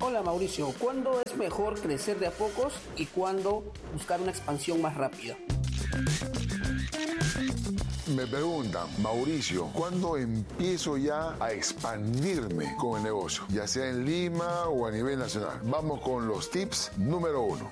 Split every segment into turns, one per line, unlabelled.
Hola Mauricio, ¿cuándo es mejor crecer de a pocos y cuándo buscar una expansión más rápida?
Me preguntan, Mauricio, ¿cuándo empiezo ya a expandirme con el negocio? Ya sea en Lima o a nivel nacional. Vamos con los tips número 1.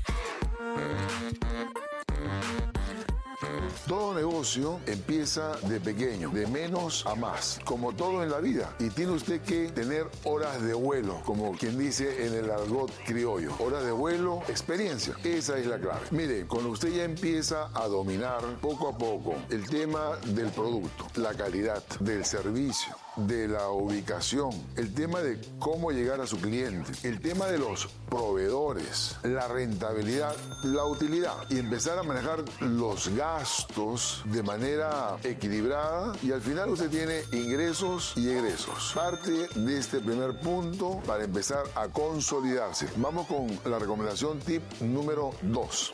Todo negocio empieza de pequeño, de menos a más, como todo en la vida. Y tiene usted que tener horas de vuelo, como quien dice en el argot criollo. Horas de vuelo, experiencia. Esa es la clave. Mire, cuando usted ya empieza a dominar poco a poco el tema del producto, la calidad del servicio, de la ubicación, el tema de cómo llegar a su cliente, el tema de los proveedores, la rentabilidad, la utilidad y empezar a manejar los gastos de manera equilibrada y al final usted tiene ingresos y egresos. Parte de este primer punto para empezar a consolidarse. Vamos con la recomendación tip número 2.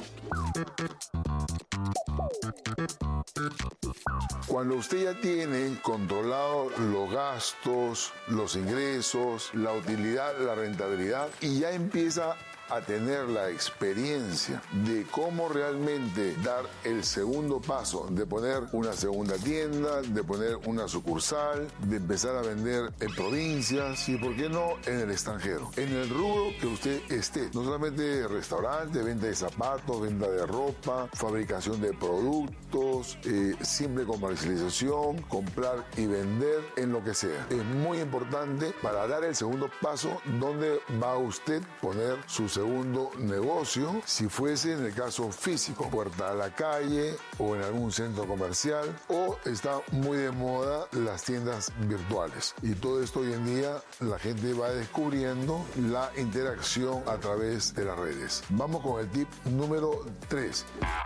Cuando usted ya tiene controlado los gastos, los ingresos, la utilidad, la rentabilidad y ya empieza a tener la experiencia de cómo realmente dar el segundo paso, de poner una segunda tienda, de poner una sucursal, de empezar a vender en provincias y, ¿por qué no, en el extranjero? En el rubro que usted esté, no solamente restaurante, venta de zapatos, venta de ropa, fabricación de productos, simple comercialización, comprar y vender, en lo que sea. Es muy importante para dar el segundo paso donde va usted a poner su segundo negocio, si fuese en el caso físico, puerta a la calle o en algún centro comercial, o está muy de moda las tiendas virtuales. Y todo esto hoy en día la gente va descubriendo la interacción a través de las redes. Vamos con el tip número 3.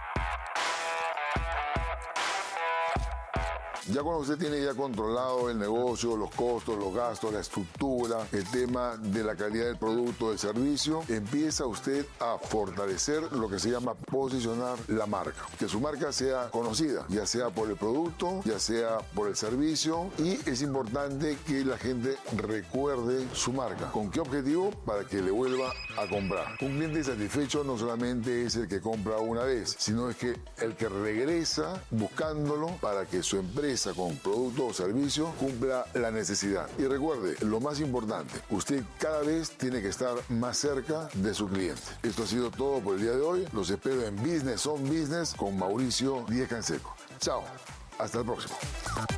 Ya cuando usted tiene ya controlado el negocio, los costos, los gastos, la estructura, el tema de la calidad del producto, del servicio, empieza usted a fortalecer lo que se llama posicionar la marca. Que su marca sea conocida, ya sea por el producto, ya sea por el servicio, y es importante que la gente recuerde su marca. ¿Con qué objetivo? Para que le vuelva a comprar. Un cliente satisfecho no solamente es el que compra una vez, sino es que el que regresa buscándolo para que su empresa con producto o servicio cumpla la necesidad. Y recuerde, lo más importante, usted cada vez tiene que estar más cerca de su cliente. Esto ha sido todo por el día de hoy. Los espero en Business on Business con Mauricio Díez Canseco. Chao, hasta el próximo.